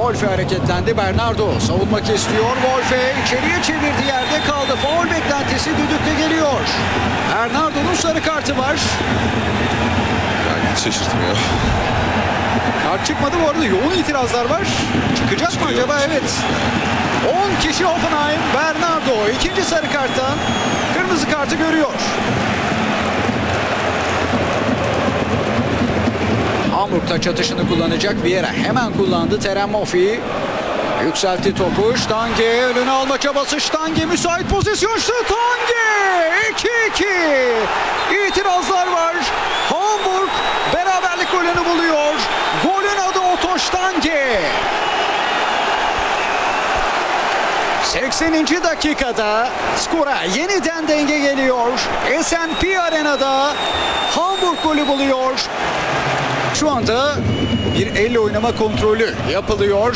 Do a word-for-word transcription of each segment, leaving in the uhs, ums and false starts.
Wolfe hareketlendi. Bernardo savunmak istiyor. Wolfe içeriye çevirdi, yerde kaldı. Faul beklentisi düdükle geliyor. Bernardo'nun sarı kartı var. Yani hiç şaşırtmıyor. Kart çıkmadı bu arada. Yoğun itirazlar var. Çıkacak mı acaba? Evet. on kişi Hoffenheim. Bernardo ikinci sarı karttan kırmızı kartı görüyor. Hamburg taç atışını kullanacak. Vieira hemen kullandı. Terem Moffi yükseltti topu. Stange önüne alma çabası. Stange müsait pozisyon. Stange iki iki. İtirazlar var. Hamburg beraberlik golünü buluyor. Golün adı Otto Stange. sekseninci dakikada skora yeniden denge geliyor. S and P Arena'da Hamburg golü buluyor. Şu anda bir elle oynama kontrolü yapılıyor.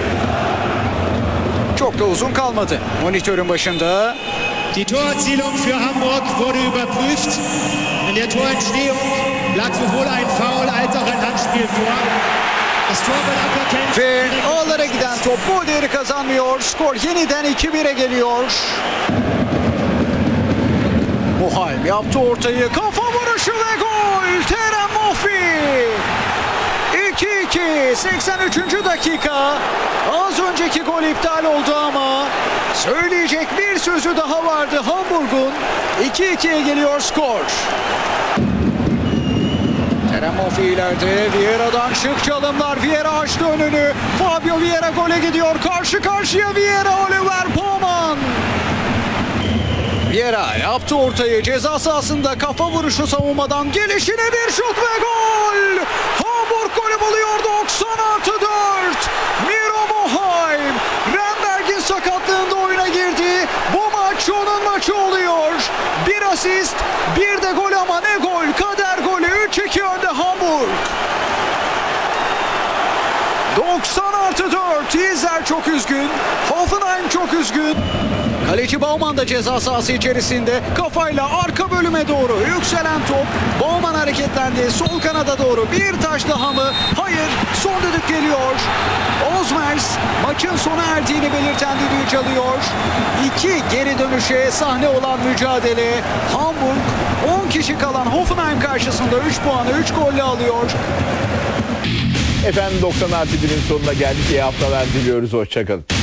Çok da uzun kalmadı. Monitörün başında. Die Torerzielung für Hamburg wurde überprüft. In der Torentstehung lag sowohl ein Foul als auch ein Handspiel vor. Das Tor wird aberkannt. Ve ağlara giden top bu değeri kazanmıyor. Skor yeniden iki bire geliyor. Muhaym yaptı ortayı. Kafa vuruşu ve gol. Terem Moffi. iki iki. seksen üçüncü dakika. Az önceki gol iptal oldu ama söyleyecek bir sözü daha vardı Hamburg'un. iki ikiye geliyor skor. Terem Moffi ileride. Vieira'dan şık çalımlar. Vieira açtı önünü. Fabio Vieira gole gidiyor. Karşı karşıya Vieira, Oliver Poman. Vieira yaptı ortayı. Ceza sahasında kafa vuruşu savunmadan. Gelişine bir şut ve gol. Hamburg golü buluyor. doksan artı dört. Miro Muhaym. Renberg'in sakatlığında oyuna girdi. Bu maç onun maçı oluyor. Bir asist, bir de gol ama ne gol. Kader golü. üç iki önde Hamburg. doksan artı dört. İzler çok üzgün. Hoffenheim çok üzgün. Kaleci Baumann da ceza sahası içerisinde. Kafayla arka bölüme doğru yükselen top. Baumann hareketlendi. Sol kanada doğru bir taş daha mı? Hayır. Son düdük geliyor. Ozmers maçın sona erdiğini belirten düdüğü çalıyor. İki geri dönüşe sahne olan mücadele. Hamburg on kişi kalan Hoffenheim karşısında üç puanı üç golle alıyor. Efendim doksan artı birin sonuna geldik. İyi haftalar diliyoruz. Hoşçakalın.